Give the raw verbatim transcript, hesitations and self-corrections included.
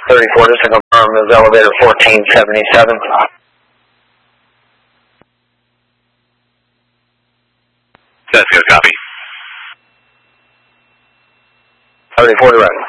thirty-four, just to confirm, is elevator fourteen seventy-seven. That's good, copy. thirty-four direct.